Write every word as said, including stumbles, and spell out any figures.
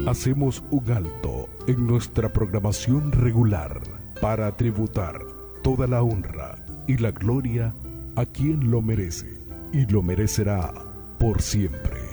hacemos un alto en nuestra programación regular para tributar toda la honra y la gloria a quien lo merece y lo merecerá por siempre.